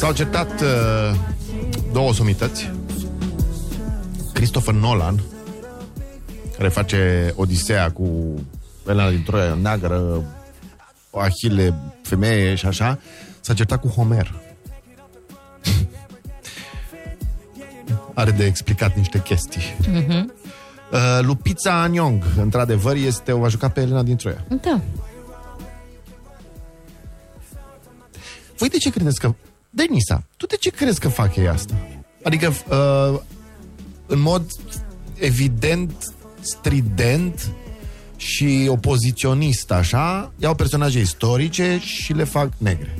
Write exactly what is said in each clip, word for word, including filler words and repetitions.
S-au certat uh, două somități. Christopher Nolan, care face Odiseea cu Elena din Troia neagră, Ahile, femeie și așa, s-a certat cu Homer. Are de explicat niște chestii. Uh-huh. Uh, Lupita Nyong'o, într-adevăr, este o va juca pe Elena din Troia. Da. Voi de ce credeți că... Denisa, tu de ce crezi că fac ei asta? Adică, uh, în mod evident, strident și opoziționist, așa, iau personaje istorice și le fac negre.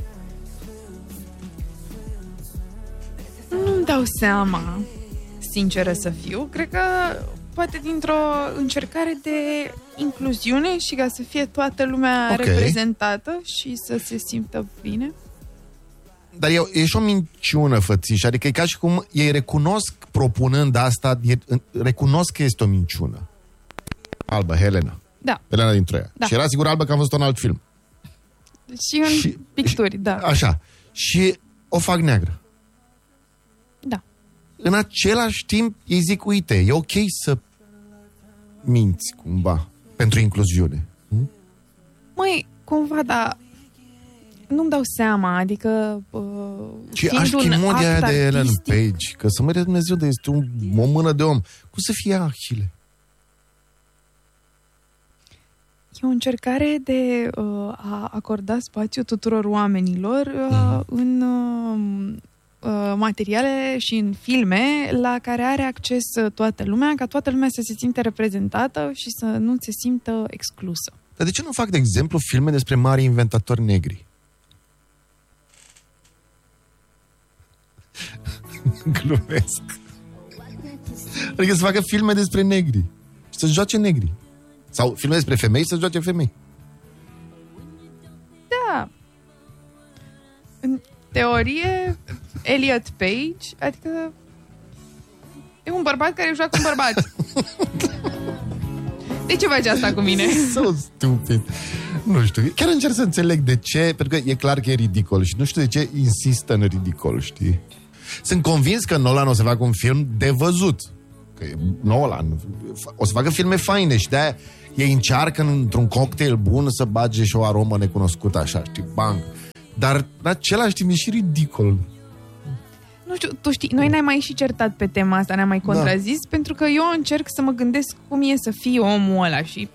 Nu-mi dau seama, sinceră să fiu. Cred că poate dintr-o încercare de incluziune și ca să fie toată lumea okay. reprezentată și să se simtă bine. Dar e, e și o minciună, fățiș. Adică e ca și cum ei recunosc, propunând asta, e, recunosc că este o minciună. Albă, Helena. Da. Elena din Troia. Da. Și era sigur albă că am văzut-o în alt film. Și în și, picturi, da. Așa. Și o fac neagră. Da. În același timp, ei zic, uite, e ok să minți, cumva, pentru incluziune. Hm? Măi, cumva, dar nu-mi dau seama, adică uh, și aș chimodia aia de Ellen Page, că să măre Dumnezeu, de este un, o mână de om. Cum să fie Ahile? E o încercare de uh, a acorda spațiu tuturor oamenilor uh, mm. în uh, uh, materiale și în filme la care are acces toată lumea, ca toată lumea să se simte reprezentată și să nu se simtă exclusă. Dar de ce nu fac, de exemplu, filme despre mari inventatori negri? Glumesc. Adică să facă filme despre negri și să joace negri. Sau filme despre femei să joace femei. Da. În teorie, Elliot Page, adică e un bărbat care joacă un bărbat. De ce faci asta cu mine? So stupid. Nu știu, chiar încerc să înțeleg de ce, pentru că e clar că e ridicol și nu știu de ce insistă în ridicol, știi? Sunt convins că Nolan o să facă un film de văzut. Că e Nolan. O să facă filme faine și de-aia ei încearcă într-un cocktail bun să bage și o aromă necunoscută așa, știi, bang. Dar în același timp e și ridicol. Nu știu, tu știi, noi ne-am mai și certat pe tema asta, ne-am mai contrazis, da. Pentru că eu încerc să mă gândesc cum e să fii omul ăla și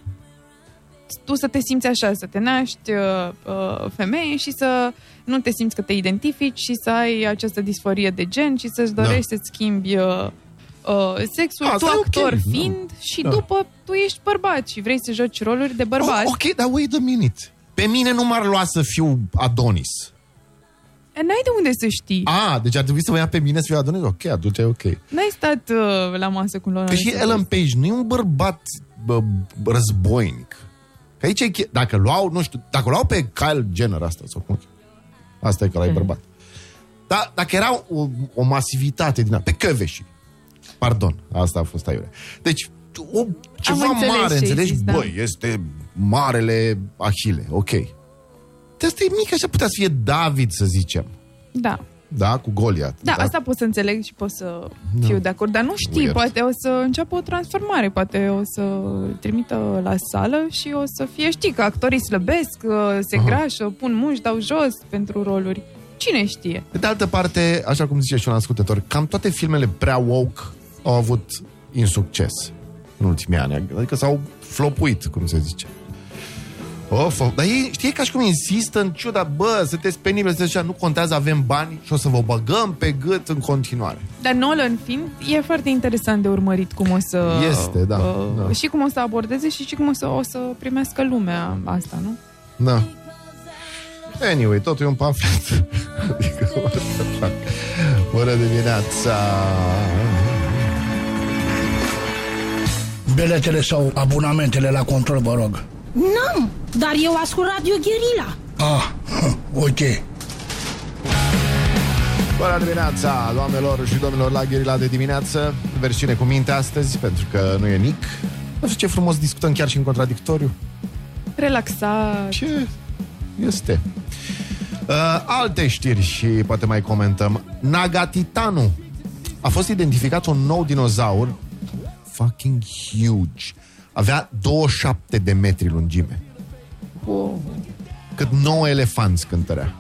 tu să te simți așa, să te naști uh, uh, femeie și să nu te simți că te identifici și să ai această disforie de gen și să-ți dorești da. Să-ți schimbi uh, uh, sexul, a, tu actor okay. fiind da. Și da. După tu ești bărbat și vrei să joci roluri de bărbat. Oh, ok, dar wait a minute. Pe mine nu m-ar lua să fiu Adonis. N-ai de unde să știi. Ah, deci ar trebui să mă ia pe mine să fiu Adonis? Ok, atunci e ok. N-ai stat uh, la masă cu Lola. Că și Ellen Page nu e un bărbat bă, războinic. Că aici e, dacă luau, nu știu, dacă luau pe Kyle Jenner asta, sau cum, asta e că ăla e bărbat. Dar dacă era o, o masivitate din a, pe Căveși, pardon, asta a fost aiurea. Deci, o, ceva mare, înțelegi? Zis, băi, da. Este marele Ahile, ok. De asta e mic, așa putea să fie David, să zicem. Da. Da, cu Goliat. Da, da, asta pot să înțeleg și pot să fiu no. de acord. Dar nu știi, Weird. Poate o să înceapă o transformare. Poate o să îl trimită la sală și o să fie, știi, că actorii slăbesc, se Aha. grașă, pun muși, dau jos pentru roluri. Cine știe? De de altă parte, așa cum zice și un ascultător, cam toate filmele prea woke au avut insucces în ultimii ani. Adică s-au flopuit, cum se zice. Of, of. Dar ei, știi, ca și cum insistă în ciuda, bă, sunteți penibili, să zicea, nu contează, avem bani și o să vă băgăm pe gât în continuare. Dar Nolan fiind, e foarte interesant de urmărit cum o să... Este, da. Uh, da. Și cum o să abordeze și, și cum o să, o să primească lumea asta, nu? Da. Anyway, totul e un pamflet. Adică, bună dimineața! Biletele sau abonamentele la control, vă rog. N-am, dar eu ascult Radio Guerilla. Ah, ok. Bună dimineața, doamnelor și domnilor, la Guerilla de dimineață. Versiune cu minte astăzi, pentru că nu e nic. Nu știu ce frumos discutăm chiar și în contradictoriu. Relaxat. Ce este? Uh, alte știri și poate mai comentăm. Nagatitanu. A fost identificat un nou dinozaur fucking huge. Avea douăzeci și șapte de metri lungime. Wow. Cât nouă elefanți cântărea.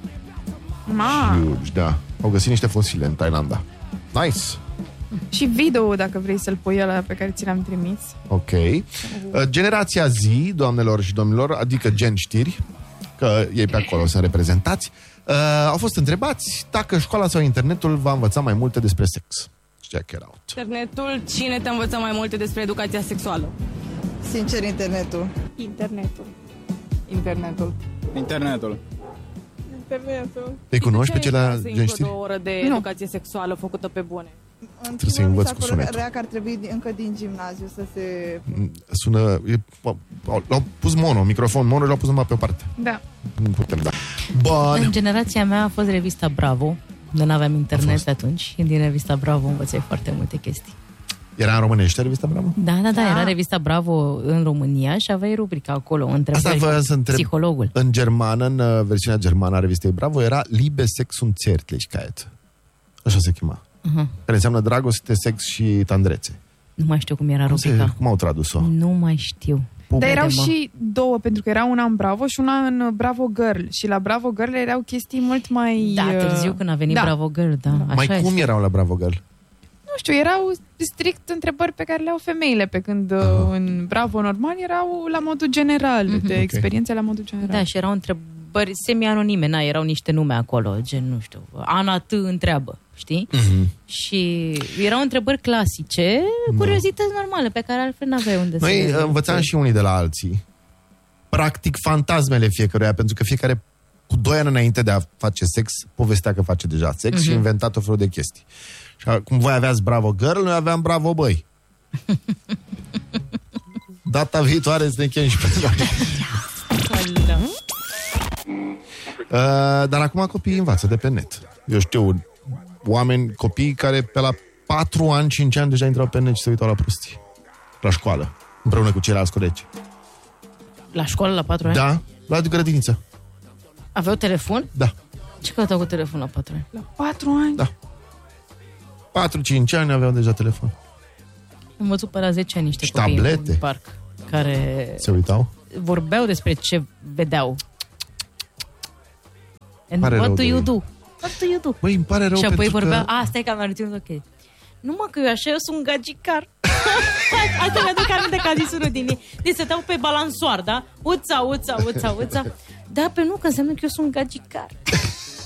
Ma. Huge, da. Au găsit niște fosile în Thailanda. Nice. Și video, dacă vrei să-l pui ăla pe care ți l-am trimis. Ok. Uh, generația Z, doamnelor și domnilor, adică Gen Știri, că ei pe acolo sunt reprezentați, uh, au fost întrebați dacă școala sau internetul va învăța mai multe despre sex. Check it out. Internetul, cine te învăță mai multe despre educația sexuală? Sincer, internetul. Internetul. Internetul. Internetul. Internetul. Îi cunoști pe cei la Gen Știri? o oră de educație sexuală făcută pe bune. Trebuie să-i învăț cu sunetul. Rea că ar trebui încă din gimnaziu să se... Sună... E, l-au pus mono, microfon mono și l-au pus numai pe o parte. Da. Nu putem, da. Bun. În generația mea a fost revista Bravo. Noi n-aveam internet atunci și din revista Bravo învățai foarte multe chestii. Era în românește revista Bravo? Da, da, da, Da. era revista Bravo în România și aveai rubrica acolo, întrebări Asta vă cu să întreb. psihologul. În germană, în uh, versiunea germană a revistei Bravo, era Liebe, Sex und Zärtlichkeit. Așa se chema. Uh-huh. Care înseamnă dragoste, sex și tandrețe. Nu mai știu cum era Cum, se, rubrica. cum au tradus-o? Nu mai știu. Dar erau Crede-mă. și două, pentru că era una în Bravo și una în Bravo Girl. Și la Bravo Girl erau chestii mult mai... Da, uh, târziu când a venit da. Bravo Girl, da. Așa Mai cum este. erau la Bravo Girl? Nu știu, erau strict întrebări pe care le au femeile, pe când uh, în Bravo normal erau la modul general, mm-hmm. de experiențe la modul general. Da, și erau întrebări semi-anonime, na, erau niște nume acolo, gen, nu știu, Ana T. întreabă, știi? Mm-hmm. Și erau întrebări clasice, curiozități normale, pe care altfel n-aveai unde să... Noi învățam și unii de la alții. Practic fantasmele fiecăruia, pentru că fiecare cu doi ani înainte de a face sex povestea că face deja sex mm-hmm. și inventa tot felul de chestii. Și cum voi aveați Bravo Girl, noi aveam Bravo Băi. Data viitoare să ne chem și pe noi. uh, dar acum copiii învață de pe net. Eu știu oameni, copii care pe la patru ani, cinci ani deja intrau pe net și se uitau la prostii. La școală, împreună cu ceilalți colegi. La școală la patru ani? Da, la grădiniță. Aveau telefon? Da. Ce căutau cu telefon la patru ani? La patru ani? Da. patru cinci ani aveau deja telefon. Am văzut pe la zece ani niște Și copii tablete. în parc care Se uitau? vorbeau despre ce vedeau. And Pare what rău do de you ei. do? What do you do? Băi, îmi pare rău Și apoi pentru vorbea, că... a, stai că am reținut ok. Nu mă, că eu așa, eu sunt gagicar. Asta mi-aduc aminte că a zis unul din ei. Deci se dau pe balansoar, da? Uța, uța, uța, uța. Da, pe nu, că înseamnă că eu sunt gagicar.